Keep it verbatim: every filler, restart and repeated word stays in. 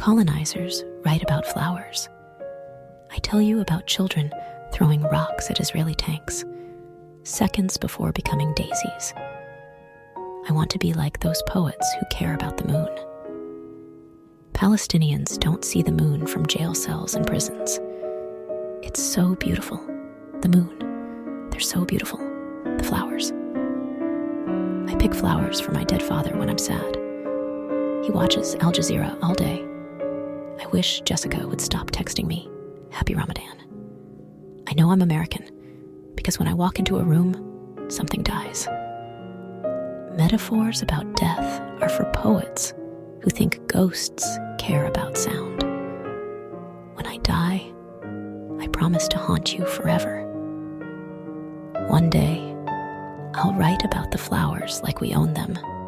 Colonizers write about flowers. I tell you about children throwing rocks at Israeli tanks, seconds before becoming daisies. I want to be like those poets who care about the moon. Palestinians don't see the moon from jail cells and prisons. It's so beautiful. The moon. They're so beautiful. The flowers. I pick flowers for my dead father when I'm sad. He watches Al Jazeera all day. I wish Jessica would stop texting me, Happy Ramadan. I know I'm American because when I walk into a room, something dies. Metaphors about death are for poets who think ghosts care about sound. When I die, I promise to haunt you forever. One day, I'll write about the flowers like we own them,